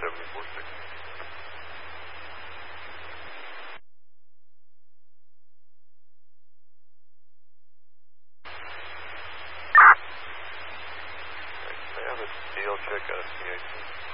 7460. May I have a deal check out of PAC?